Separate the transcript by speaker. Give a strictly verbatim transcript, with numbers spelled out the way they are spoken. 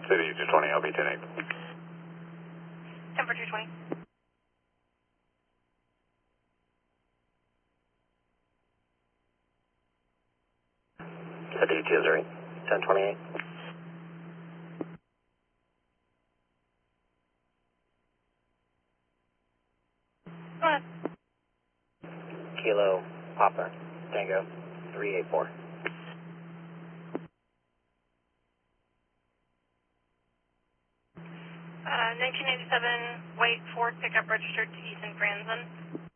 Speaker 1: City two twenty, L B ten eight.
Speaker 2: Temperature twenty.
Speaker 3: City two zero, ten twenty-eight.
Speaker 2: Go ahead.
Speaker 3: Kilo Papa Tango three eight four.
Speaker 2: Uh, nineteen eighty-seven white Ford pickup registered to Ethan Franzen.